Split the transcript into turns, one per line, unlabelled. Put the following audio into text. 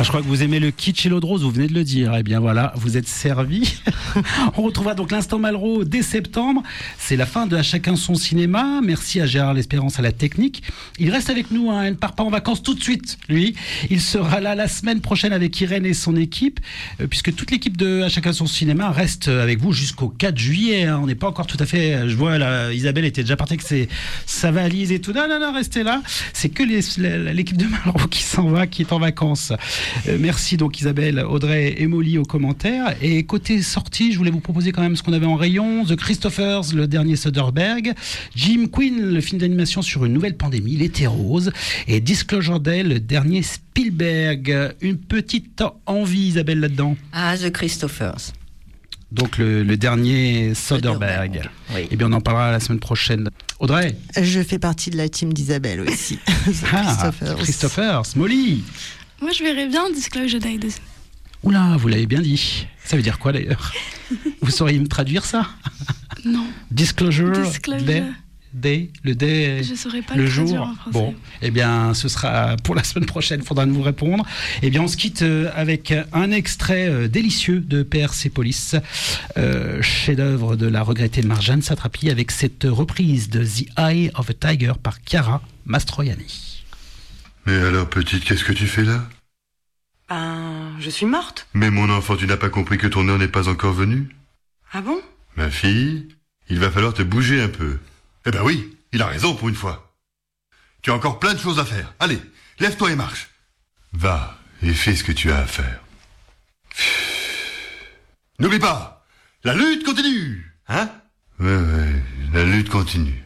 Je crois que vous aimez le kitsch et l'eau de rose, vous venez de le dire. Eh bien voilà, vous êtes servi. On retrouvera donc l'Instant Malraux dès septembre. C'est la fin de À chacun son cinéma. Merci à Gérard L'Espérance à la technique. Il reste avec nous, hein, il ne part pas en vacances tout de suite, lui. Il sera là la semaine prochaine avec Irène et son équipe, puisque toute l'équipe de À chacun son cinéma reste avec vous jusqu'au 4 juillet. Hein. On n'est pas encore tout à fait... Je vois, là, Isabelle était déjà partie avec sa valise et tout. Non, restez là. C'est que l'équipe de Malraux qui s'en va, qui est en vacances. Merci donc Isabelle, Audrey et Molly aux commentaires. Et côté sortie, je voulais vous proposer quand même ce qu'on avait en rayon. The Christophers, le dernier Soderbergh. Jim Quinn, le film d'animation sur une nouvelle pandémie, L'été rose. Et Disclosure Day, le dernier Spielberg. Une petite envie, Isabelle, là-dedans.
Ah, The Christophers.
Donc le dernier Soderbergh.
Oui.
Eh bien, on en parlera la semaine prochaine. Audrey?
Je fais partie de la team d'Isabelle aussi.
Christophers. Molly?
Moi, je verrais bien Disclosure Day.
Oula, vous l'avez bien dit. Ça veut dire quoi d'ailleurs? Vous sauriez me traduire ça?
Non.
Disclosure Day, le day,
je saurais pas
le
le
jour.
traduire en français.
Bon, eh bien, ce sera pour la semaine prochaine. Il faudra nous répondre. Eh bien, on se quitte avec un extrait délicieux de PRC Police, chef-d'œuvre de la regrettée Marjane Satrapi, avec cette reprise de The Eye of a Tiger par Chiara Mastroianni.
Mais alors, petite, qu'est-ce que tu fais là?
Je suis morte.
Mais mon enfant, tu n'as pas compris que ton heure n'est pas encore venue?
Ah bon?
Ma fille, il va falloir te bouger un peu. Eh ben oui, il a raison pour une fois. Tu as encore plein de choses à faire. Allez, lève-toi et marche. Va et fais ce que tu as à faire. N'oublie pas, la lutte continue, hein? Ouais, la lutte continue.